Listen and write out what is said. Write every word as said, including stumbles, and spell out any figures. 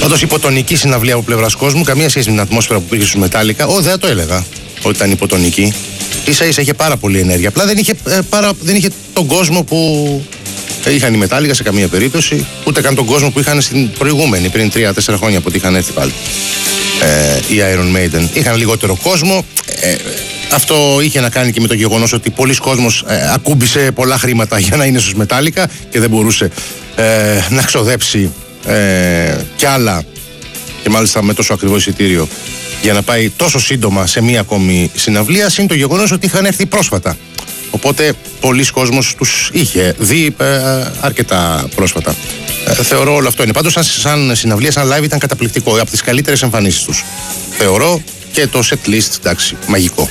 Όντως υποτονική συναυλία από πλευράς κόσμου, καμία σχέση με την ατμόσφαιρα που πήγε στους Μετάλλικα. Ω, δεν το έλεγα ότι ήταν υποτονική. Ίσα ίσα είχε πάρα πολύ ενέργεια. Απλά δεν είχε, ε, παρα, δεν είχε τον κόσμο που είχαν οι Μετάλλικα σε καμία περίπτωση, ούτε καν τον κόσμο που είχαν στην προηγούμενη, πριν τρία τέσσερα χρόνια που είχαν έρθει πάλι. Ε, οι Iron Maiden. Είχαν λιγότερο κόσμο. Ε, αυτό είχε να κάνει και με το γεγονός ότι πολλοί κόσμος ε, ακούμπησε πολλά χρήματα για να είναι στους Μετάλλικα και δεν μπορούσε ε, να ξοδέψει ε, κι άλλα, και μάλιστα με τόσο ακριβό εισιτήριο, για να πάει τόσο σύντομα σε μία ακόμη συναυλία. Συν το γεγονός ότι είχαν έρθει πρόσφατα. Οπότε πολλοί κόσμος τους είχε δει ε, αρκετά πρόσφατα. Ε, θεωρώ όλο αυτό είναι. Πάντως, σαν, σαν συναυλία, σαν live ήταν καταπληκτικό. Από τις καλύτερες εμφανίσεις τους. Θεωρώ και το set list, εντάξει, μαγικό.